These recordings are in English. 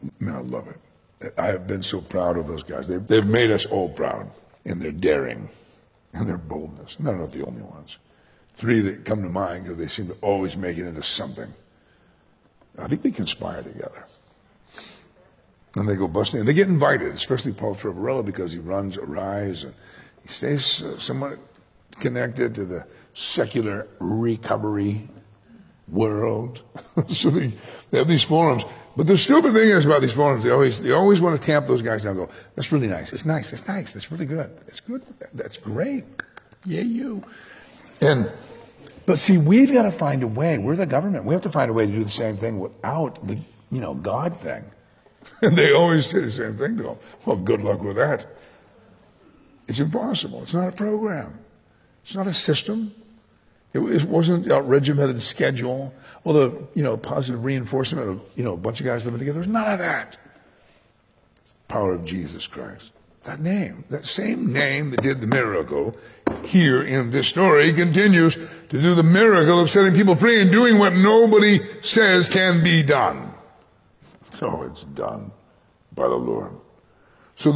Man, I love it. I have been so proud of those guys. They've made us all proud in their daring and their boldness. And they're not the only ones. Three that come to mind because they seem to always make it into something. I think they conspire together. And they go busting. And they get invited, especially Paul Trevorello, because he runs Arise. And he stays somewhat connected to the secular recovery world. So they have these forums. But the stupid thing is about these forums, they always want to tamp those guys down and go, that's really nice. It's nice. It's nice. That's really good. It's good. That's great. Yeah, you. But see, we've got to find a way. We're the government. We have to find a way to do the same thing without the, God thing. And they always say the same thing to them. Well, good luck with that. It's impossible. It's not a program. It's not a system. It wasn't a regimented schedule. Well, the positive reinforcement of, a bunch of guys living together. There's none of that. It's the power of Jesus Christ. That name, that same name that did the miracle here in this story continues to do the miracle of setting people free and doing what nobody says can be done. So it's done by the Lord. So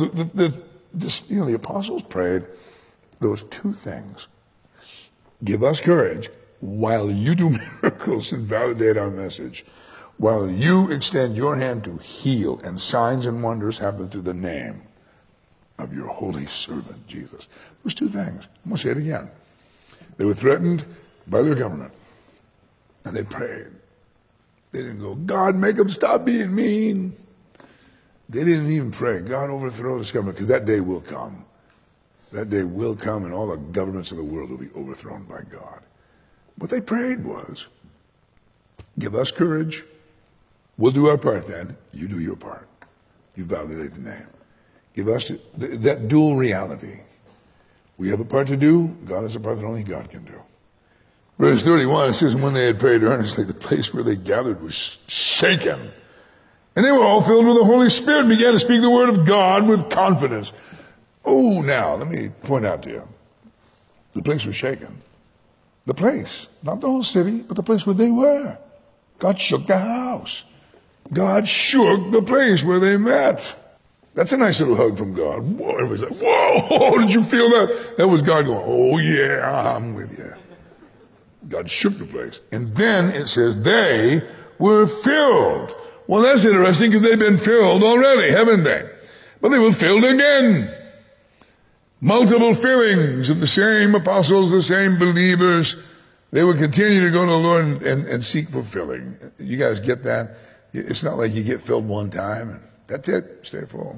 the apostles prayed those two things. Give us courage while you do miracles and validate our message, while you extend your hand to heal, and signs and wonders happen through the name of your holy servant, Jesus. Those two things. I'm going to say it again. They were threatened by their government, and they prayed. They didn't go, God, make them stop being mean. They didn't even pray, God, overthrow this government, because that day will come. That day will come, and all the governments of the world will be overthrown by God. What they prayed was, give us courage. We'll do our part then. You do your part. You validate the name. Give us that dual reality. We have a part to do. God has a part that only God can do. Verse 31, it says, when they had prayed earnestly, the place where they gathered was shaken. And they were all filled with the Holy Spirit and began to speak the word of God with confidence. Oh, now, let me point out to you. The place was shaken. The place, not the whole city, but the place where they were. God shook the house. God shook the place where they met. That's a nice little hug from God. Whoa, everybody's like, whoa, did you feel that? That was God going, oh yeah, I'm with you. God shook the place. And then it says they were filled. Well, that's interesting because they've been filled already, haven't they? But they were filled again. Multiple fillings of the same apostles, the same believers. They would continue to go to the Lord and seek fulfilling. You guys get that? It's not like you get filled one time and that's it. Stay full.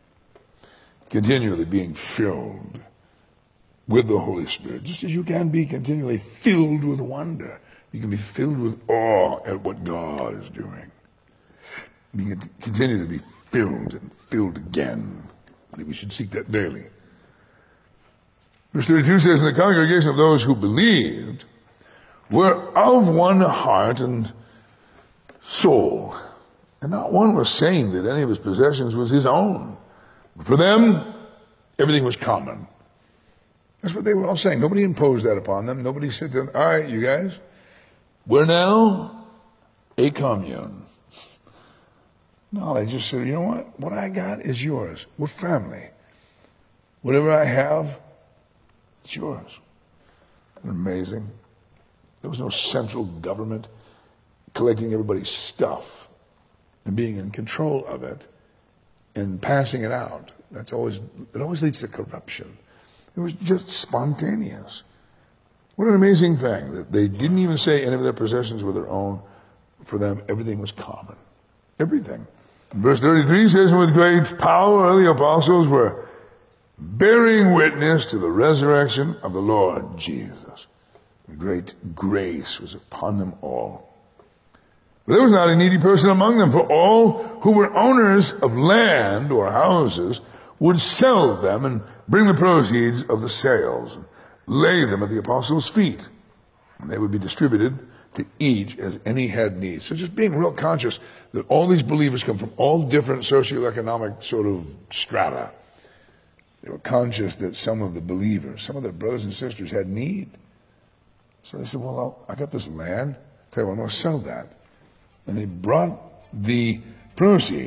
Continually being filled with the Holy Spirit. Just as you can be continually filled with wonder. You can be filled with awe at what God is doing. You can continue to be filled and filled again. I think we should seek that daily. Verse 32 says, and the congregation of those who believed were of one heart and soul. And not one was saying that any of his possessions was his own. But for them, everything was common. That's what they were all saying. Nobody imposed that upon them. Nobody said to them, all right, you guys, we're now a commune. No, they just said, you know what? What I got is yours. We're family. Whatever I have, it's yours. Isn't it amazing? There was no central government collecting everybody's stuff and being in control of it and passing it out. It always leads to corruption. It was just spontaneous. What an amazing thing that they didn't even say any of their possessions were their own. For them, everything was common. Everything. Verse 33 says, with great power the apostles were bearing witness to the resurrection of the Lord Jesus. The great grace was upon them all. There was not a needy person among them, for all who were owners of land or houses would sell them and bring the proceeds of the sales and lay them at the apostles' feet. And they would be distributed to each as any had need. So just being real conscious that all these believers come from all different socioeconomic sort of strata. They were conscious that some of the believers, some of their brothers and sisters had need. So they said, well, I got this land. Tell you what, I'm going to sell that. And they brought the proceeds